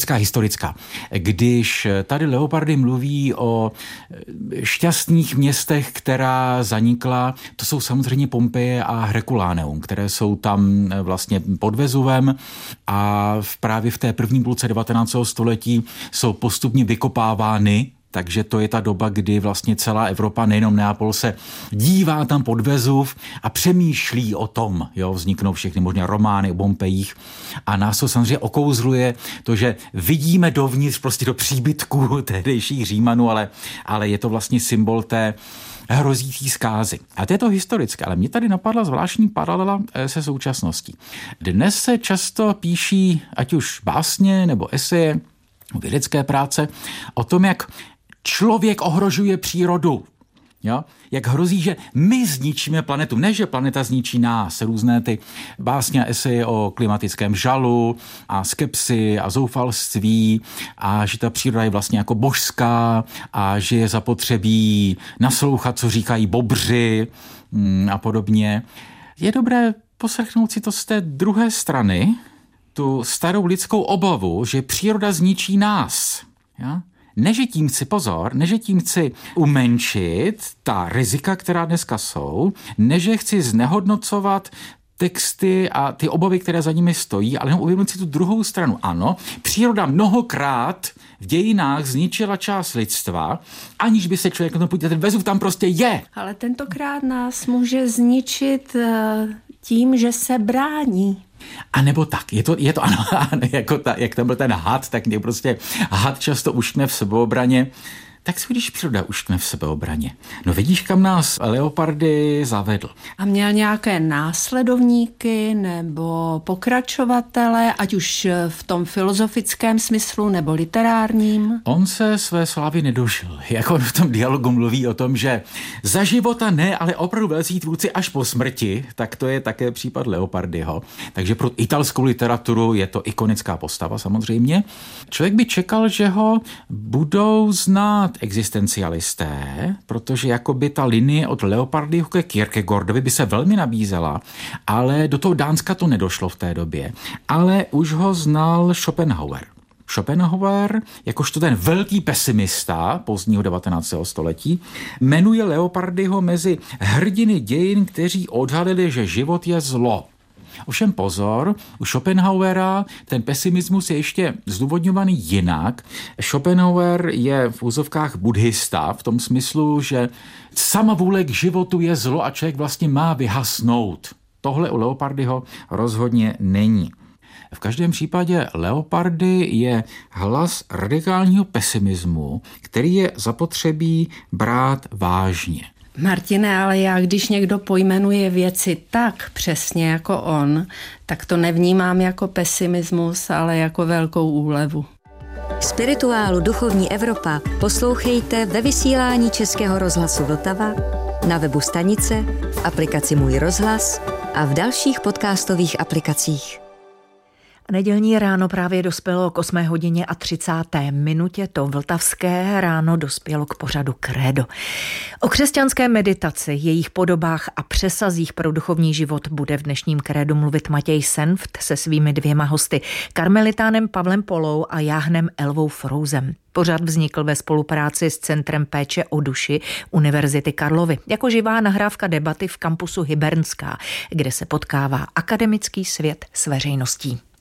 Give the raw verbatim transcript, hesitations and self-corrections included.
typická historická. Když tady Leopardi mluví o šťastných městech, která zanikla, to jsou samozřejmě Pompeje a Herculaneum, které jsou tam vlastně pod Vezuvem a právě v té první půlce devatenáctého století jsou postupně vykopávány. Takže to je ta doba, kdy vlastně celá Evropa, nejenom Neapol, se dívá tam pod Vezuv a přemýšlí o tom. Jo, vzniknou všechny možné romány o Pompejích a nás to samozřejmě okouzluje to, že vidíme dovnitř prostě do příbytků tehdejších Římanů, ale, ale je to vlastně symbol té hrozící zkázy. A to je to historické, ale mě tady napadla zvláštní paralela se současností. Dnes se často píší, ať už básně nebo eseje, vědecké práce, o tom, jak člověk ohrožuje přírodu. Jo? Jak hrozí, že my zničíme planetu. Ne, že planeta zničí nás. Různé ty básně a eseje o klimatickém žalu a skepsi a zoufalství a že ta příroda je vlastně jako božská a že je zapotřebí naslouchat, co říkají bobři a podobně. Je dobré poslechnout si to z té druhé strany, tu starou lidskou obavu, že příroda zničí nás. Ja? Ne, že tím chci pozor, ne, že tím chci umenšit ta rizika, která dneska jsou, ne, že chci znehodnocovat texty a ty obavy, které za nimi stojí, ale jenom uvědomit si tu druhou stranu. Ano, příroda mnohokrát v dějinách zničila část lidstva, aniž by se člověk na tom podíval. Ten Vezuv tam prostě je. Ale tentokrát nás může zničit tím, že se brání. A nebo tak, je to, je to ano, jako ta, jak tam byl ten had, tak mě prostě had často uškne v sebeobraně. Tak si když příroda uškne v sebeobraně. No vidíš, kam nás Leopardi zavedl. A měl nějaké následovníky nebo pokračovatele, ať už v tom filozofickém smyslu nebo literárním? On se své slávy nedožil. Jak on v tom dialogu mluví o tom, že za života ne, ale opravdu velcí tvůrci až po smrti, tak to je také případ Leopardiho. Takže pro italskou literaturu je to ikonická postava samozřejmě. Člověk by čekal, že ho budou znát existencialisté, protože jakoby ta linie od Leopardiho ke Kierkegaardovi by se velmi nabízela, ale do toho Dánska to nedošlo v té době. Ale už ho znal Schopenhauer. Schopenhauer, jakožto ten velký pesimista pozdního devatenáctého století, jmenuje Leopardiho mezi hrdiny dějin, kteří odhalili, že život je zlo. Ovšem pozor, u Schopenhauera ten pesimismus je ještě zdůvodňovaný jinak. Schopenhauer je v úzovkách buddhista v tom smyslu, že sama vůle k životu je zlo a člověk vlastně má vyhasnout. Tohle u Leopardiho rozhodně není. V každém případě Leopardi je hlas radikálního pesimismu, který je zapotřebí brát vážně. Martine, ale já, když někdo pojmenuje věci tak přesně jako on, tak to nevnímám jako pesimismus, ale jako velkou úlevu. Spirituálu Duchovní Evropa poslouchejte ve vysílání Českého rozhlasu Vltava, na webu stanice, v aplikaci Můj rozhlas a v dalších podcastových aplikacích. Nedělní ráno právě dospělo k osmé hodině a třicáté minutě, to vltavské ráno dospělo k pořadu Krédo. O křesťanské meditaci, jejich podobách a přesazích pro duchovní život bude v dnešním Krédu mluvit Matěj Senft se svými dvěma hosty, karmelitánem Pavlem Polou a jáhnem Elvou Frouzem. Pořad vznikl ve spolupráci s Centrem péče o duši Univerzity Karlovy jako živá nahrávka debaty v kampusu Hybernská, kde se potkává akademický svět s veřejností.